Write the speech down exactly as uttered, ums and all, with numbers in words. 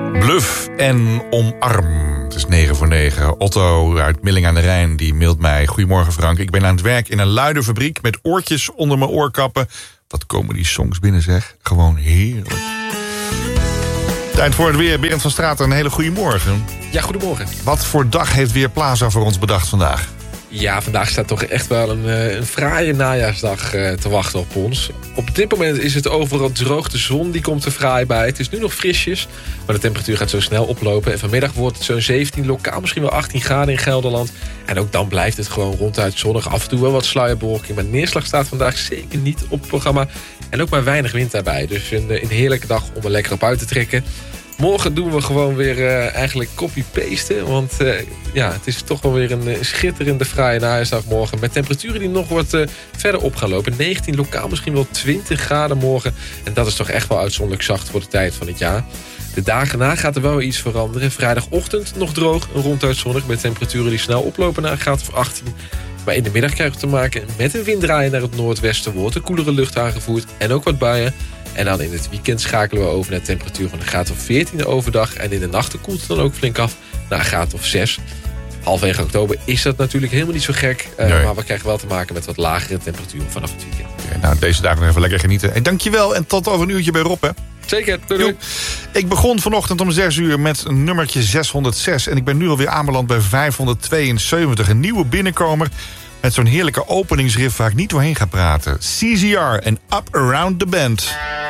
Bluff en omarm. Het is negen voor negen. Otto uit Milling aan de Rijn die mailt mij. Goedemorgen Frank, ik ben aan het werk in een luidenfabriek met oortjes onder mijn oorkappen. Wat komen die songs binnen zeg. Gewoon heerlijk. Tijd voor het weer. Berend van Straten, een hele goede morgen. Ja, goedemorgen. Wat voor dag heeft Weerplaza voor ons bedacht vandaag? Ja, vandaag staat toch echt wel een, een fraaie najaarsdag uh, te wachten op ons. Op dit moment is het overal droog. De zon die komt er fraai bij. Het is nu nog frisjes, maar de temperatuur gaat zo snel oplopen. En vanmiddag wordt het zo'n zeventien, lokaal misschien wel achttien graden in Gelderland. En ook dan blijft het gewoon ronduit zonnig. Af en toe wel wat sluierbewolking, maar neerslag staat vandaag zeker niet op het programma. En ook maar weinig wind daarbij. Dus een, een heerlijke dag om er lekker op uit te trekken. Morgen doen we gewoon weer uh, eigenlijk copy-pasten. Want uh, ja, het is toch wel weer een uh, schitterende fraaie najaarsdag morgen. Met temperaturen die nog wat uh, verder op gaan lopen. negentien, lokaal misschien wel twintig graden morgen. En dat is toch echt wel uitzonderlijk zacht voor de tijd van het jaar. De dagen na gaat er wel weer iets veranderen. Vrijdagochtend nog droog en ronduit zonnig. Met temperaturen die snel oplopen naar een graad of achttien. Maar in de middag krijgen we te maken met een winddraai naar het noordwesten. Wordt er koelere lucht aangevoerd en ook wat buien. En dan in het weekend schakelen we over naar temperatuur van een graad of veertien overdag. En in de nachten koelt het dan ook flink af naar een graad of zes. Halverwege oktober is dat natuurlijk helemaal niet zo gek. Uh, nee. Maar we krijgen wel te maken met wat lagere temperaturen vanaf het weekend. Ja, nou, deze dagen nog even lekker genieten. En dankjewel en tot over een uurtje bij Rob, hè? Zeker, doei, doei. Ik begon vanochtend om zes uur met nummertje zeshonderdzes. En ik ben nu alweer aanbeland bij vijfhonderdtweeënzeventig. Een nieuwe binnenkomer met zo'n heerlijke openingsriff waar ik niet doorheen ga praten. C Z R en Up Around the Bend.